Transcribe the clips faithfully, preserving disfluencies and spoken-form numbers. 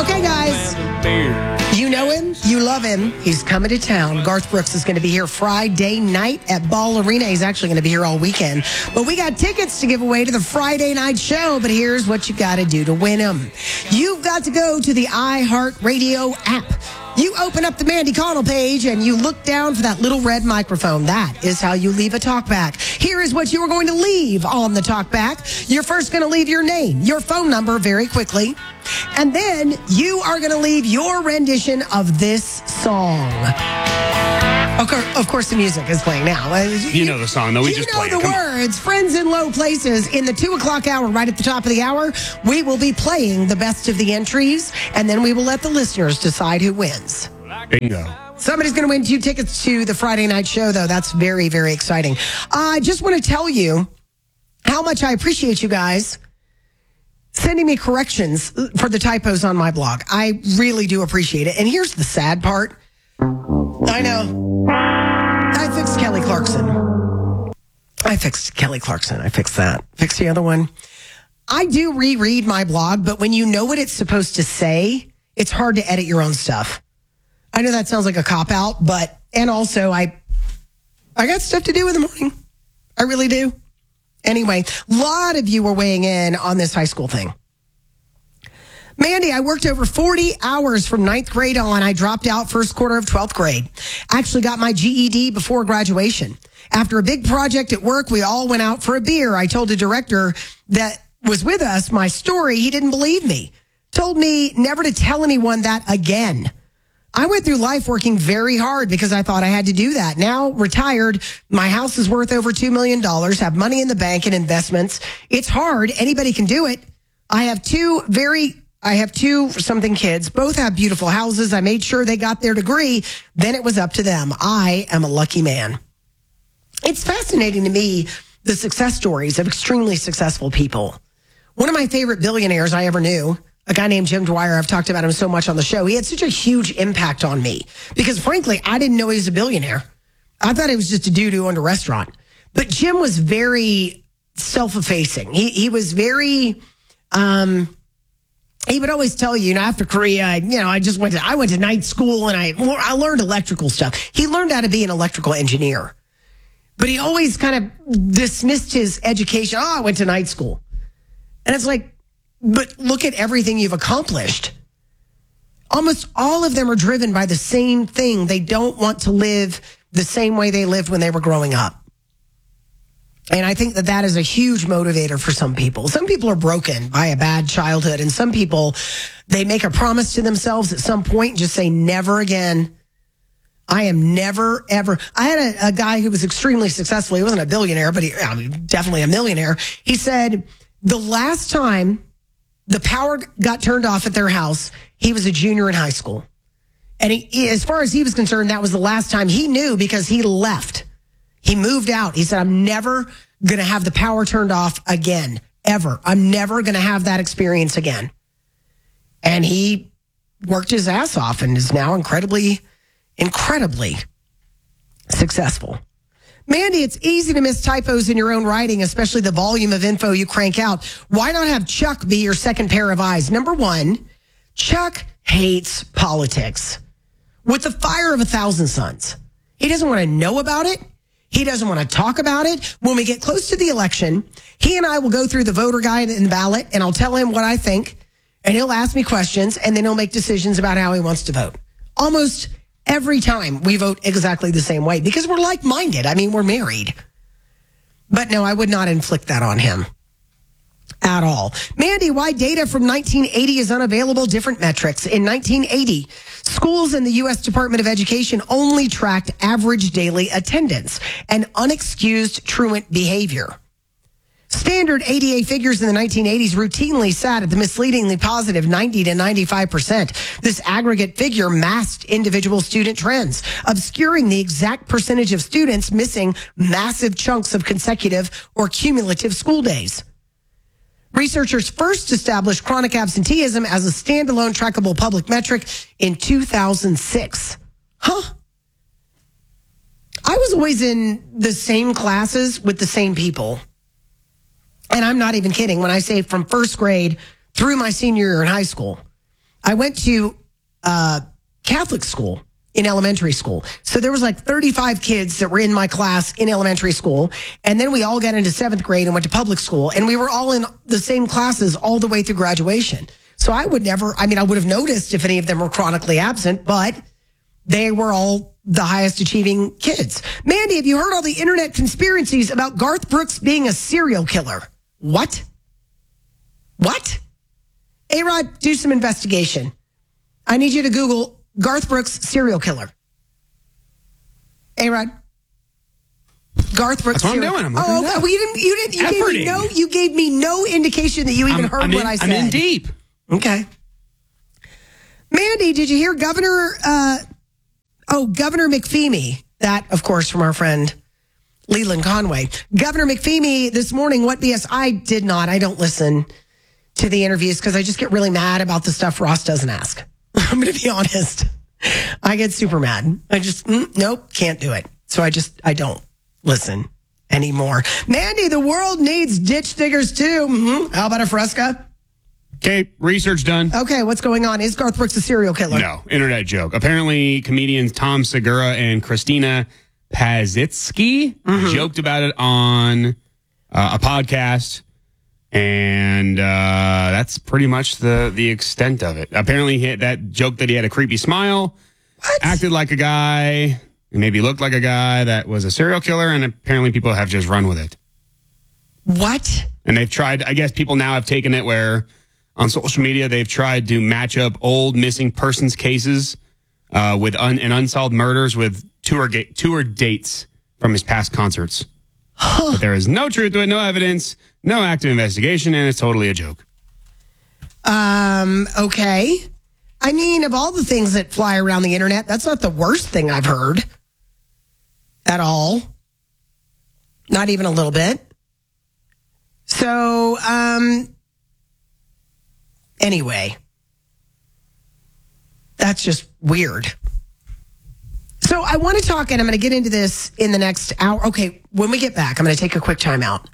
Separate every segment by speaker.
Speaker 1: Okay, guys. You know him. You love him. He's coming to town. Garth Brooks is going to be here Friday night at Ball Arena. He's actually going to be here all weekend. But we got tickets to give away to the Friday night show. But here's what you got to do to win them. You've got to go to the iHeartRadio app. You open up the Mandy Connell page and you look down for that little red microphone. That is how you leave a talkback. Here is what you are going to leave on the talkback. You're first going to leave your name, your phone number very quickly. And then you are going to leave your rendition of this song. Of course, of course, the music is playing now.
Speaker 2: You know the song, though. We
Speaker 1: you
Speaker 2: just
Speaker 1: know
Speaker 2: play
Speaker 1: the
Speaker 2: it. Come
Speaker 1: words. Friends in Low Places. In the two o'clock hour, right at the top of the hour, we will be playing the best of the entries, and then we will let the listeners decide who wins.
Speaker 2: Bingo.
Speaker 1: Somebody's going to win two tickets to the Friday night show, though. That's very, very exciting. I just want to tell you how much I appreciate you guys sending me corrections for the typos on my blog. I really do appreciate it. And here's the sad part. I know. I fixed Kelly Clarkson. I fixed Kelly Clarkson. I fixed that. Fixed the other one. I do reread my blog, but when you know what it's supposed to say, it's hard to edit your own stuff. I know that sounds like a cop-out, but, and also I, I got stuff to do in the morning. I really do. Anyway, a lot of you were weighing in on this high school thing. Mandy, I worked over forty hours from ninth grade on. I dropped out first quarter of twelfth grade. Actually got my G E D before graduation. After a big project at work, we all went out for a beer. I told the director that was with us my story. He didn't believe me. Told me never to tell anyone that again. I went through life working very hard because I thought I had to do that. Now, retired, my house is worth over two million dollars, have money in the bank and investments. It's hard. Anybody can do it. I have two very, I have two something kids. Both have beautiful houses. I made sure they got their degree. Then it was up to them. I am a lucky man. It's fascinating to me, the success stories of extremely successful people. One of my favorite billionaires I ever knew, a guy named Jim Dwyer, I've talked about him so much on the show. He had such a huge impact on me because, frankly, I didn't know he was a billionaire. I thought he was just a dude who owned a restaurant. But Jim was very self-effacing. He he was very, um, he would always tell you, you know, after Korea, you know, I just went to, I went to night school and I, I learned electrical stuff. He learned how to be an electrical engineer. But he always kind of dismissed his education. Oh, I went to night school. And it's like, but look at everything you've accomplished. Almost all of them are driven by the same thing. They don't want to live the same way they lived when they were growing up. And I think that that is a huge motivator for some people. Some people are broken by a bad childhood, and some people, they make a promise to themselves at some point and just say, never again. I am never, ever. I had a, a guy who was extremely successful. He wasn't a billionaire, but he, I mean, definitely a millionaire. He said the last time the power got turned off at their house, he was a junior in high school. And he, as far as he was concerned, that was the last time he knew because he left. He moved out. He said, I'm never going to have the power turned off again, ever. I'm never going to have that experience again. And he worked his ass off and is now incredibly, incredibly successful. Mandy, it's easy to miss typos in your own writing, especially the volume of info you crank out. Why not have Chuck be your second pair of eyes? Number one, Chuck hates politics with the fire of a thousand suns. He doesn't want to know about it. He doesn't want to talk about it. When we get close to the election, he and I will go through the voter guide and the ballot, and I'll tell him what I think, and he'll ask me questions, and then he'll make decisions about how he wants to vote. Almost every time we vote exactly the same way because we're like-minded. I mean, we're married. But no, I would not inflict that on him at all. Mandy, why data from nineteen eighty is unavailable? Different metrics. In nineteen eighty, schools in the U S Department of Education only tracked average daily attendance and unexcused truant behavior. Standard A D A figures in the nineteen eighties routinely sat at the misleadingly positive ninety to ninety-five percent. This aggregate figure masked individual student trends, obscuring the exact percentage of students missing massive chunks of consecutive or cumulative school days. Researchers first established chronic absenteeism as a standalone trackable public metric in two thousand six. Huh? I was always in the same classes with the same people. And I'm not even kidding when I say from first grade through my senior year in high school. I went to uh, Catholic school in elementary school. So there was like thirty-five kids that were in my class in elementary school. And then we all got into seventh grade and went to public school. And we were all in the same classes all the way through graduation. So I would never, I mean, I would have noticed if any of them were chronically absent, but they were all the highest achieving kids. Mandy, have you heard all the internet conspiracies about Garth Brooks being a serial killer? What? What? A-Rod, do some investigation. I need you to Google Garth Brooks serial killer. A-Rod. Garth Brooks.
Speaker 2: That's what
Speaker 1: serial-
Speaker 2: I'm doing. I'm
Speaker 1: oh, okay. Well, you didn't. You didn't. You gave me no. You gave me no indication that you even
Speaker 2: I'm,
Speaker 1: heard
Speaker 2: I'm
Speaker 1: what
Speaker 2: in,
Speaker 1: I said.
Speaker 2: I'm in deep.
Speaker 1: Okay. Mandy, did you hear Governor? Uh, oh, Governor McPhee. That, of course, from our friend Leland Conway. Governor McPhee this morning. What B S? I did not. I don't listen to the interviews because I just get really mad about the stuff Ross doesn't ask. I'm going to be honest. I get super mad. I just, mm, nope, can't do it. So I just, I don't listen anymore. Mandy, the world needs ditch diggers too. Mm-hmm. How about a Fresca?
Speaker 2: Okay, research done.
Speaker 1: Okay, what's going on? Is Garth Brooks a serial killer?
Speaker 2: No, internet joke. Apparently, comedians Tom Segura and Christina Pazitsky mm-hmm. joked about it on uh, a podcast. And uh, that's pretty much the the extent of it. Apparently, he had that joke that he had a creepy smile, what? acted like a guy, and maybe looked like a guy that was a serial killer, and apparently people have just run with it.
Speaker 1: What?
Speaker 2: And they've tried, I guess people now have taken it where on social media they've tried to match up old missing persons cases uh, with un, and unsolved murders with tour, ga- tour dates from his past concerts. Huh. But there is no truth to it, no evidence, no active investigation, and it's totally a joke.
Speaker 1: Um, okay. I mean, of all the things that fly around the internet, that's not the worst thing I've heard at all. Not even a little bit. So, um, anyway, that's just weird. So I want to talk, and I'm going to get into this in the next hour. Okay, when we get back, I'm going to take a quick time out.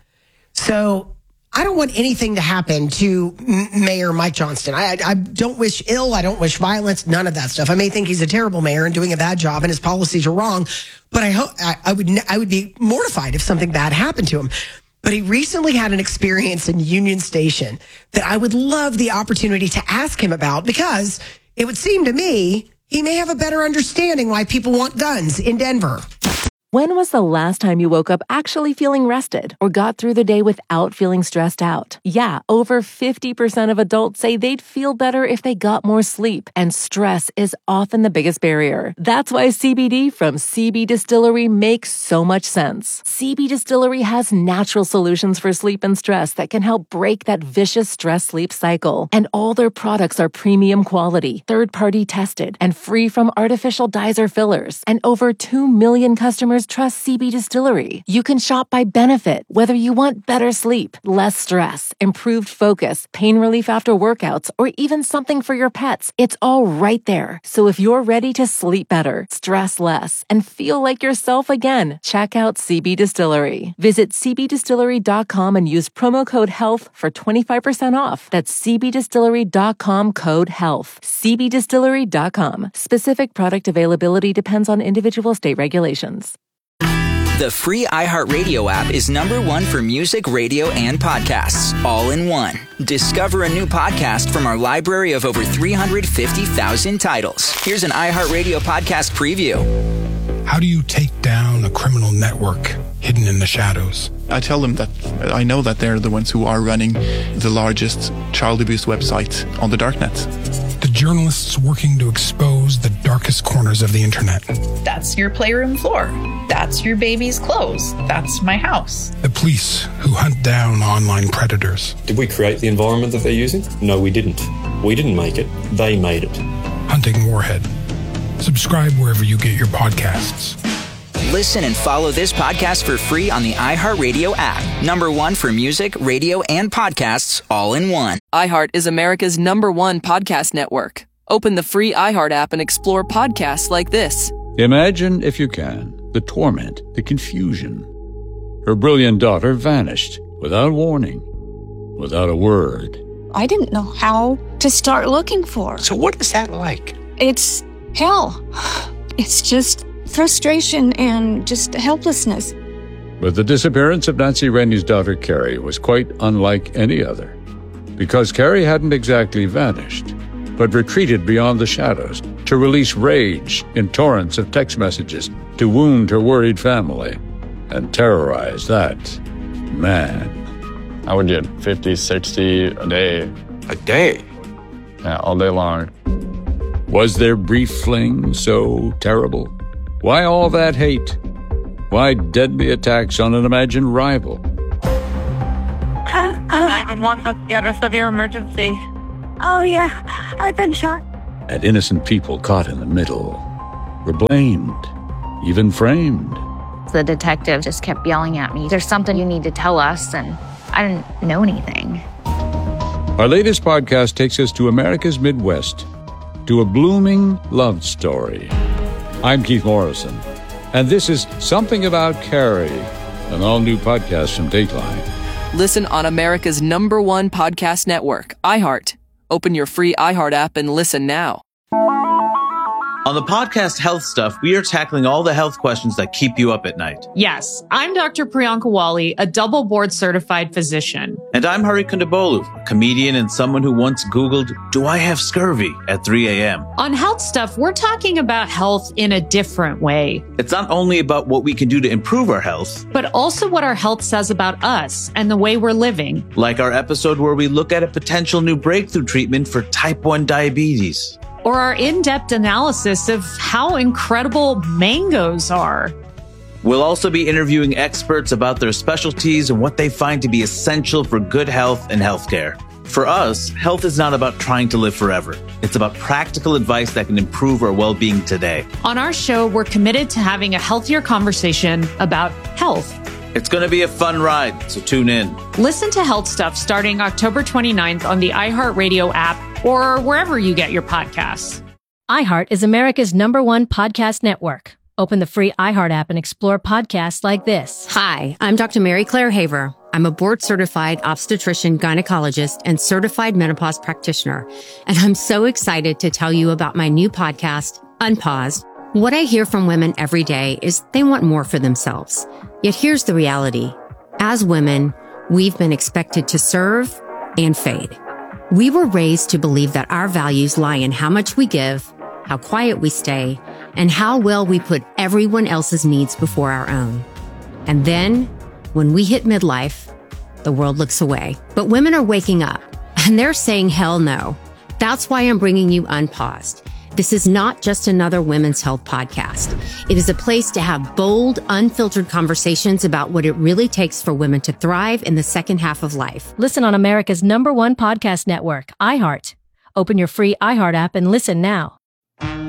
Speaker 1: So I don't want anything to happen to M- Mayor Mike Johnston. I, I don't wish ill. I don't wish violence. None of that stuff. I may think he's a terrible mayor and doing a bad job, and his policies are wrong. But I hope I, I would I would be mortified if something bad happened to him. But he recently had an experience in Union Station that I would love the opportunity to ask him about, because it would seem to me he may have a better understanding why people want guns in Denver.
Speaker 3: When was the last time you woke up actually feeling rested or got through the day without feeling stressed out? Yeah, over fifty percent of adults say they'd feel better if they got more sleep, and stress is often the biggest barrier. That's why C B D from C B Distillery makes so much sense. C B Distillery has natural solutions for sleep and stress that can help break that vicious stress-sleep cycle. And all their products are premium quality, third-party tested, and free from artificial dyes or fillers. And over two million customers trust C B Distillery. You can shop by benefit, whether you want better sleep, less stress, improved focus, pain relief after workouts, or even something for your pets. It's all right there. So if you're ready to sleep better, stress less, and feel like yourself again, check out C B Distillery. Visit c b distillery dot com and use promo code HEALTH for twenty-five percent off. That's c b distillery dot com code HEALTH. c b distillery dot com. Specific product availability depends on individual state regulations.
Speaker 4: The free iHeartRadio app is number one for music, radio, and podcasts, all in one. Discover a new podcast from our library of over three hundred fifty thousand titles. Here's an iHeartRadio podcast preview.
Speaker 5: How do you take down a criminal network hidden in the shadows?
Speaker 6: I tell them that I know that they're the ones who are running the largest child abuse website on the darknet.
Speaker 5: The journalists working to expose the darkest corners of the internet.
Speaker 7: That's your playroom floor. That's your baby's clothes. That's my house.
Speaker 5: The police who hunt down online predators.
Speaker 8: Did we create the environment that they're using? No, we didn't. We didn't make it. They made it.
Speaker 5: Hunting Warhead. Subscribe wherever you get your podcasts.
Speaker 4: Listen and follow this podcast for free on the iHeartRadio app. Number one for music, radio, and podcasts, all in one.
Speaker 9: iHeart is America's number one podcast network. Open the free iHeart app and explore podcasts like this.
Speaker 10: Imagine, if you can, the torment, the confusion. Her brilliant daughter vanished without warning, without a word.
Speaker 11: I didn't know how to start looking for.
Speaker 10: So what is that like?
Speaker 11: It's hell. It's just frustration and just helplessness.
Speaker 10: But the disappearance of Nancy Rainey's daughter, Carrie, was quite unlike any other. Because Carrie hadn't exactly vanished, but retreated beyond the shadows to release rage in torrents of text messages to wound her worried family and terrorize that man.
Speaker 12: I would get fifty, sixty a day.
Speaker 10: A day?
Speaker 12: Yeah, all day long.
Speaker 10: Was their brief fling so terrible? Why all that hate? Why deadly attacks on an imagined rival?
Speaker 13: nine one one, let's get a severe emergency.
Speaker 14: Oh, yeah, I've been shot.
Speaker 10: And innocent people caught in the middle were blamed, even framed.
Speaker 15: The detective just kept yelling at me, "There's something you need to tell us," and I didn't know anything.
Speaker 10: Our latest podcast takes us to America's Midwest, to a blooming love story. I'm Keith Morrison, and this is Something About Carrie, an all-new podcast from Dateline.
Speaker 9: Listen on America's number one podcast network, iHeart. Open your free iHeart app and listen now.
Speaker 16: On the podcast Health Stuff, we are tackling all the health questions that keep you up at night.
Speaker 17: Yes, I'm Doctor Priyanka Wali, a double board certified physician.
Speaker 16: And I'm Hari Kondabolu, a comedian and someone who once Googled, "Do I have scurvy?" at three a.m.
Speaker 17: On Health Stuff, we're talking about health in a different way.
Speaker 16: It's not only about what we can do to improve our health,
Speaker 17: but also what our health says about us and the way we're living.
Speaker 16: Like our episode where we look at a potential new breakthrough treatment for type one diabetes.
Speaker 17: Or our in-depth analysis of how incredible mangoes are.
Speaker 16: We'll also be interviewing experts about their specialties and what they find to be essential for good health and healthcare. For us, health is not about trying to live forever. It's about practical advice that can improve our well-being today.
Speaker 17: On our show, we're committed to having a healthier conversation about health.
Speaker 16: It's going to be a fun ride, so tune in.
Speaker 17: Listen to Health Stuff starting October twenty-ninth on the iHeartRadio app or wherever you get your podcasts.
Speaker 18: iHeart is America's number one podcast network. Open the free iHeart app and explore podcasts like this.
Speaker 19: Hi, I'm Doctor Mary Claire Haver. I'm a board-certified obstetrician, gynecologist, and certified menopause practitioner. And I'm so excited to tell you about my new podcast, Unpaused. What I hear from women every day is they want more for themselves. Yet here's the reality. As women, we've been expected to serve and fade. We were raised to believe that our values lie in how much we give, how quiet we stay, and how well we put everyone else's needs before our own. And then, when we hit midlife, the world looks away. But women are waking up, and they're saying hell no. That's why I'm bringing you Unpaused. This is not just another women's health podcast. It is a place to have bold, unfiltered conversations about what it really takes for women to thrive in the second half of life.
Speaker 18: Listen on America's number one podcast network, iHeart. Open your free iHeart app and listen now.